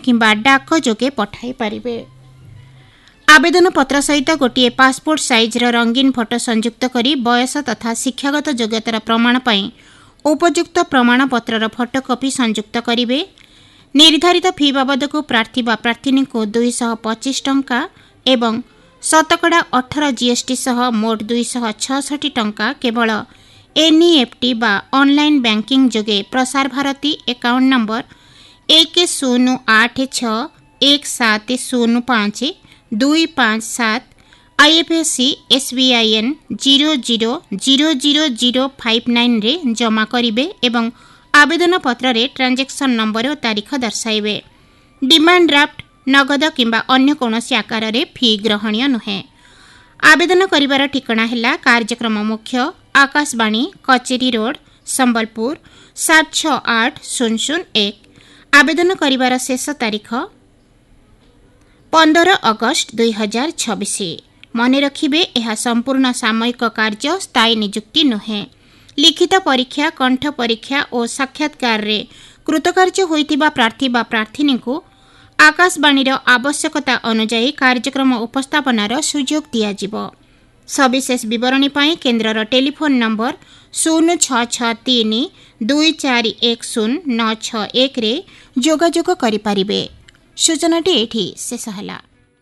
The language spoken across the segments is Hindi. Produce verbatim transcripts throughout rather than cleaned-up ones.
किंबा डाक जोगे पठाई पारिबे। आवेदन पत्र सहित गोटे पासपोर्ट साइजर रंगीन फोटो संयुक्त करी बयस तथा शिक्षागत योग्यतार प्रमाण पाई उपयुक्त प्रमाणपत्रर फोटोकॉपी संयुक्त करिवे। निर्धारित फी बाबद को प्रार्थी बा प्रार्थिनी को दुई सौ पच्चीस टंका एवं शतकड़ा अठारह जीएसटी सह मोट दुई सौ छठी टंका केवल एनईएफटी बा ऑनलाइन बैंकिंग जोगे प्रसार भारती अकाउंट नंबर एक शून्य आठ छ एक सात शून्य पाँच दुई पाँच सात IFSC SBIN zero zero zero zero zero five nine रे जमा करिवे एवं आवेदन पत्र रे ट्रांजैक्शन नंबर और तारीख दर्शाइबे। डिमांड ड्राफ्ट नगद किंबा अन्य कोनोसी आकार रे फी ग्रहणीय नुहे। आवेदन करिवार ठिकाना हैला कार्यक्रम मुख्य आकाशवाणी कचेरी रोड संबलपुर सात छह आठ शून्य शून्य एक। आवेदन करिवार शेष तारीख पंद्रह अगस्त दुई हजार छब्बीस। मन रखिबे यह संपूर्ण सामयिक कार्य स्थायी नियुक्ति नुहे। लिखित परीक्षा कंठ परीक्षा और साक्षात्कार रे कृतकार्य होइतिबा प्रार्थी बा प्रार्थिनी को आकाशवाणी आवश्यकता अनुसार कार्यक्रम उपस्थापनार सुयोग दियाजिबो। सविशेष विवरणी पाई केन्द्रर टेलीफोन नंबर शून्य छह छह तीन दुई चार एक शून्य नौ छह एक रे जोगाजोग करि पारिबे। सूचनाटी एठी शेष हला।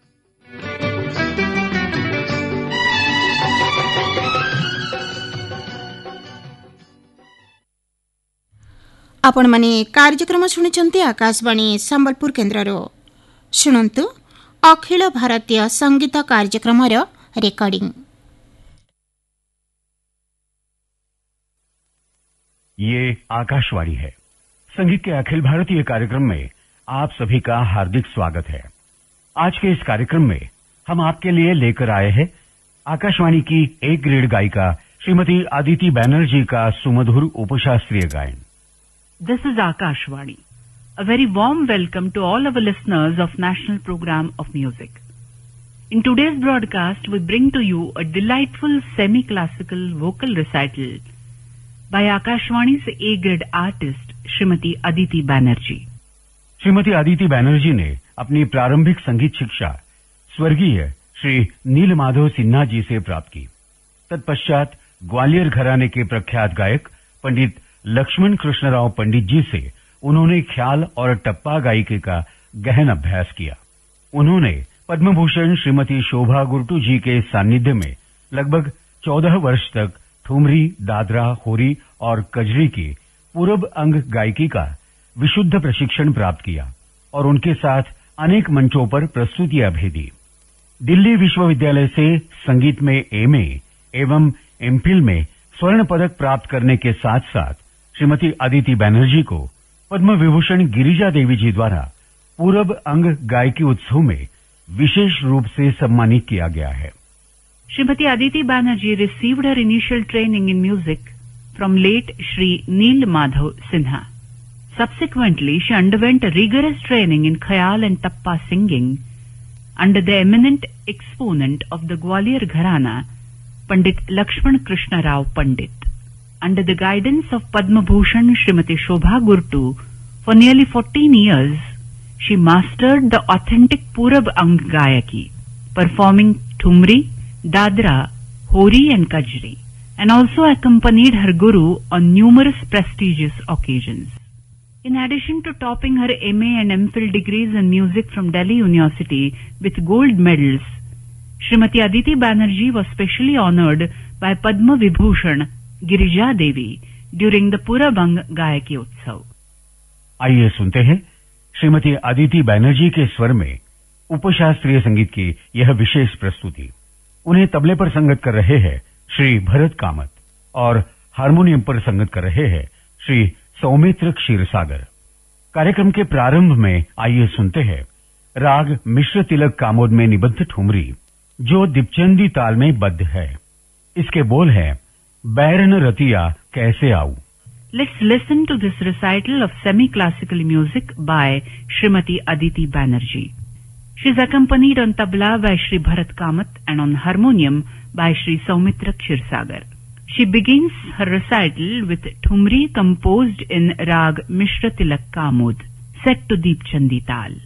आपण माने कार्यक्रम शुणुचंती आकाशवाणी संबलपुर केन्द्ररो। शुणंतु अखिल भारतीय संगीत कार्यक्रमर रेकॉर्डिंग। ये आकाशवाणी है। संगीत के अखिल भारतीय कार्यक्रम में आप सभी का हार्दिक स्वागत है। आज के इस कार्यक्रम में हम आपके लिए लेकर आए हैं आकाशवाणी की एक ग्रेड गायिका श्रीमती अदिति बैनर्जी का सुमधुर उपशास्त्रीय गायन। This is Akashvani. A very warm welcome to all our listeners of National Program of Music. In today's broadcast, we bring to you a delightful semi-classical vocal recital by Akashvani's A-grade artist, Srimati Aditi Banerjee. Shrimati Aditi Banerjee ने अपनी प्रारंभिक संगीत शिक्षा स्वर्गीय श्री नील माधव सिन्हा जी से प्राप्त की। तत्पश्चात ग्वालियर घराने के प्रख्यात गायक पंडित लक्ष्मण कृष्णराव पंडित जी से उन्होंने ख्याल और टप्पा गायिकी का गहन अभ्यास किया। उन्होंने पद्म भूषण श्रीमती शोभा गुर्टू जी के सानिध्य में लगभग चौदह वर्ष तक ठुमरी, दादरा, होरी और कजरी की पूरब अंग गायिकी का विशुद्ध प्रशिक्षण प्राप्त किया और उनके साथ अनेक मंचों पर प्रस्तुतियां भी दी। दिल्ली विश्वविद्यालय से संगीत में एमए एवं एमफिल में स्वर्ण पदक प्राप्त करने के साथ साथ श्रीमती अदिति बैनर्जी को पद्म विभूषण गिरिजा देवी जी द्वारा पूरब अंग गायकी उत्सव में विशेष रूप से सम्मानित किया गया है। Srimati Aditi Banerjee received her initial training in music from late Shri Neel Madhav Sinha. Subsequently, she underwent a rigorous training in khayal and tappa singing under the eminent exponent of the Gwalior Gharana, Pandit Lakshman Krishna Rao Pandit. Under the guidance of Padma Bhushan Srimati Shobha Gurtu, for nearly fourteen years, she mastered the authentic Purab Ang Gayaki, performing Thumri, Dadra, Hori and Kajri, and also accompanied her guru on numerous prestigious occasions. In addition to topping her M A and MPhil degrees in music from Delhi University with gold medals, Srimati Aditi Banerjee was specially honored by Padma Vibhushan Girija Devi during the Purabang Gayaki Utsav. आइए सुनते हैं श्रीमती अदिति बैनर्जी के स्वर में उपशास्त्रीय संगीत की यह विशेष प्रस्तुति। उन्हें तबले पर संगत कर रहे हैं श्री भरत कामत और हारमोनियम पर संगत कर रहे हैं श्री सौमित्र क्षीरसागर। कार्यक्रम के प्रारंभ में आइए सुनते हैं राग मिश्र तिलक कामोद में निबद्ध ठुमरी जो दीपचंदी ताल में बद्ध है। इसके बोल है बैरन रतिया कैसे आऊं। Let's listen to this recital of semi-classical music by Srimati Aditi Banerjee. She is accompanied on tabla by Shri Bharat Kamat and on harmonium by Shri Saumitra Kshirsagar. She begins her recital with Thumri composed in Rag Mishra Tilak Kamod, set to Deep Chandi Tal.